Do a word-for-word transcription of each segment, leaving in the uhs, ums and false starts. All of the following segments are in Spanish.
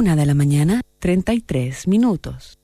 Una de la mañana, treinta y tres minutos.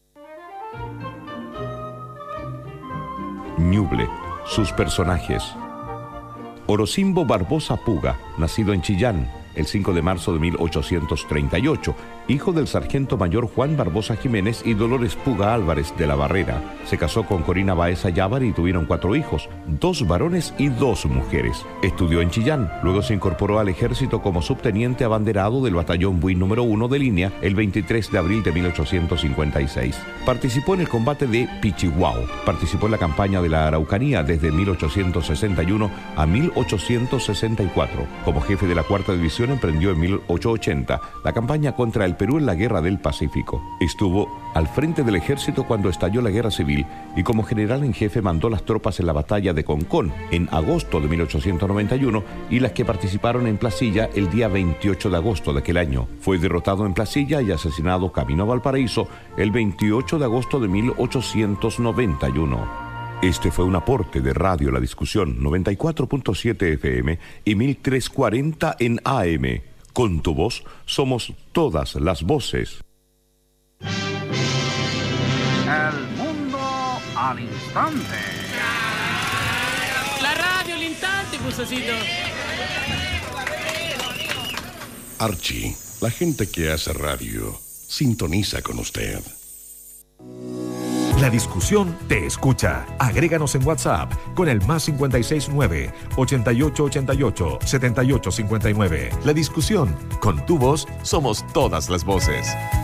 Ñuble, sus personajes. Orocimbo Barbosa Puga, nacido en Chillán el cinco de marzo de mil ochocientos treinta y ocho, hijo del sargento mayor Juan Barbosa Jiménez y Dolores Puga Álvarez de la Barrera. Se casó con Corina Baeza Yávar y tuvieron cuatro hijos, dos varones y dos mujeres. Estudió en Chillán, luego se incorporó al ejército como subteniente abanderado del batallón Buin número uno de línea el veintitrés de abril de mil ochocientos cincuenta y seis. Participó en el combate de Pichihuao. Participó en la campaña de la Araucanía desde mil ochocientos sesenta y uno a mil ochocientos sesenta y cuatro. Como jefe de la cuarta división emprendió en mil ochocientos ochenta la campaña contra el Perú en la Guerra del Pacífico. Estuvo al frente del ejército cuando estalló la Guerra Civil y como general en jefe mandó las tropas en la batalla de Concón en agosto de mil ochocientos noventa y uno y las que participaron en Placilla el día veintiocho de agosto de aquel año. Fue derrotado en Placilla y asesinado camino a Valparaíso el veintiocho de agosto de mil ochocientos noventa y uno. Este fue un aporte de Radio La Discusión noventa y cuatro punto siete F M y mil trescientos cuarenta en A M. Con tu voz somos todas las voces. El mundo al instante. La radio al instante, Pusacito. Archie, la gente que hace radio sintoniza con usted. La Discusión te escucha. Agréganos en WhatsApp con el más cincuenta y seis nueve, ochenta y ocho ochenta y ocho, setenta y ocho cincuenta y nueve. La Discusión, con tu voz somos todas las voces.